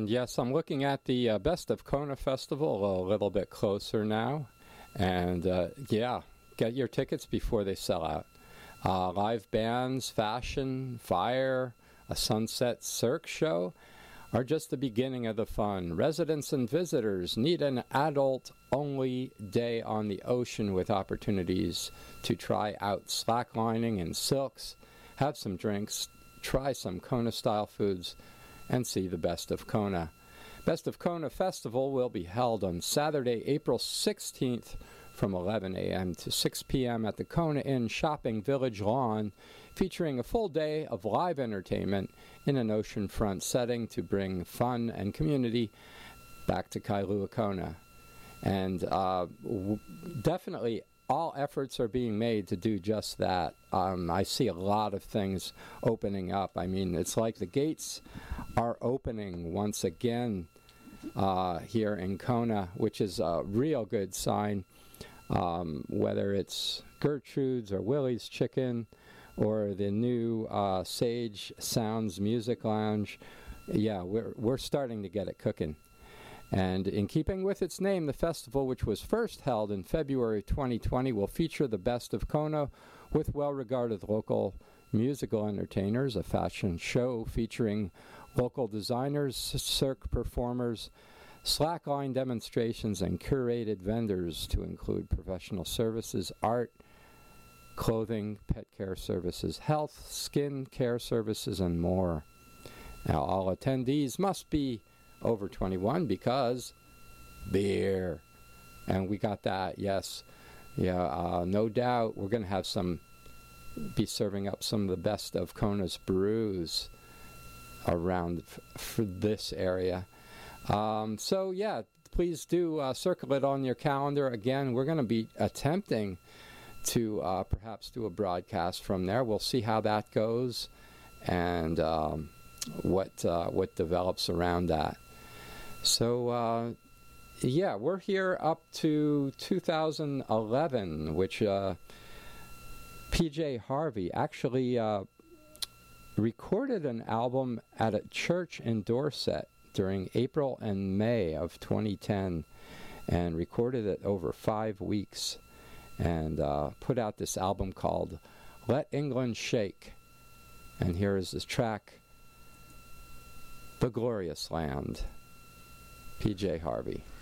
And yes, I'm looking at the Best of Kona Festival a little bit closer now. And yeah, get your tickets before they sell out. Live bands, fashion, fire, a sunset cirque show are just the beginning of the fun. Residents and visitors need an adult-only day on the ocean with opportunities to try out slacklining and silks, have some drinks, try some Kona-style foods, and see the Best of Kona. Best of Kona Festival will be held on Saturday, April 16th from 11 a.m. to 6 p.m. at the Kona Inn Shopping Village Lawn, featuring a full day of live entertainment in an oceanfront setting to bring fun and community back to Kailua Kona. And definitely all efforts are being made to do just that. I see a lot of things opening up. I mean, it's like the gates are opening once again here in Kona, which is a real good sign. Whether it's Gertrude's or Willie's Chicken or the new Sage Sounds Music Lounge, yeah, we're starting to get it cooking. And in keeping with its name, the festival, which was first held in February 2020, will feature the Best of Kona with well-regarded local musical entertainers, a fashion show featuring local designers, cirque performers, slackline demonstrations, and curated vendors to include professional services, art, clothing, pet care services, health, skin care services, and more. Now, all attendees must be over 21 because beer. And we got that, yes. Yeah, no doubt we're going to have be serving up some of the best of Kona's brews around for this area. So, yeah, please do circle it on your calendar. Again, we're going to be attempting to perhaps do a broadcast from there. We'll see how that goes and what develops around that. So, yeah, we're here up to 2011, which PJ Harvey actually recorded an album at a church in Dorset during April and May of 2010 and recorded it over 5 weeks and put out this album called Let England Shake. And here is this track, The Glorious Land. PJ Harvey.